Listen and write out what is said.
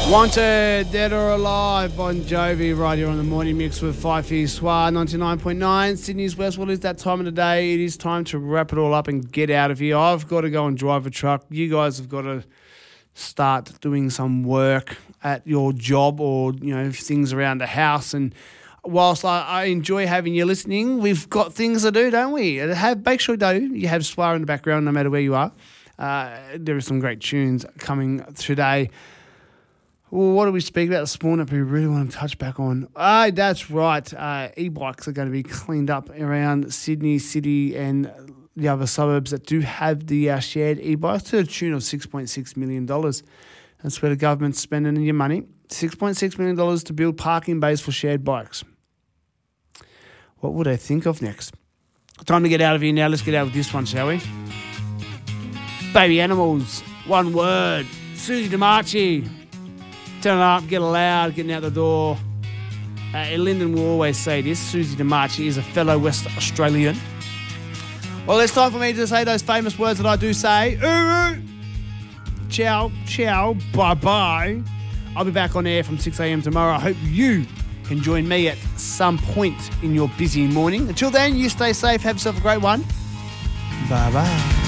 Wanted, Dead or Alive, Bon Jovi, right here on the Morning Mix with Fifey Soir, 99.9, Sydney's West. Well, it's that time of the day. It is time to wrap it all up and get out of here. I've got to go and drive a truck. You guys have got to start doing some work at your job or, things around the house. And whilst I enjoy having you listening, we've got things to do, don't we? Make sure you have Soir in the background no matter where you are. There are some great tunes coming today. Well, what do we speak about this morning that we really want to touch back on? That's right. E-bikes are going to be cleaned up around Sydney City and the other suburbs that do have the shared e-bikes to the tune of $6.6 million. That's where the government's spending your money. $6.6 million to build parking bays for shared bikes. What would I think of next? Time to get out of here now. Let's get out with this one, shall we? Baby Animals, one word. Susie DiMarchi. Turn it up, get it loud, getting out the door. Lyndon will always say this. Susie DiMarchi is a fellow West Australian. Well, it's time for me to say those famous words that I do say. Ciao, ciao, bye-bye. I'll be back on air from 6 a.m. tomorrow. I hope you can join me at some point in your busy morning. Until then, you stay safe. Have yourself a great one. Bye-bye.